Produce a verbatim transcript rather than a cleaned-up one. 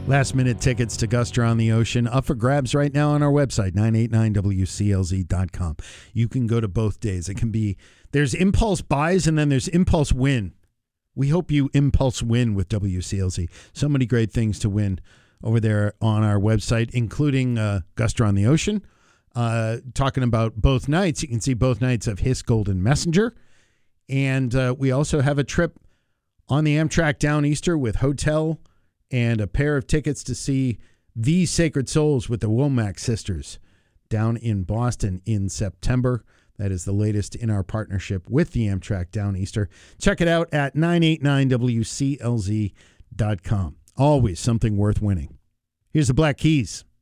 Last minute tickets to Guster on the Ocean up for grabs right now on our website, nine eight nine W C L Z dot com. You can go to both days. It can be, there's impulse buys and then there's impulse win. We hope you impulse win with W C L Z. So many great things to win over there on our website, including uh, Guster on the Ocean. Uh, talking about both nights. You can see both nights of Hiss Golden Messenger. And uh, we also have a trip on the Amtrak Downeaster with hotel and a pair of tickets to see The Sacred Souls with the Womack Sisters down in Boston in September. That is the latest in our partnership with the Amtrak Downeaster. Check it out at nine eight nine W C L Z dot com. Always something worth winning. Here's the Black Keys.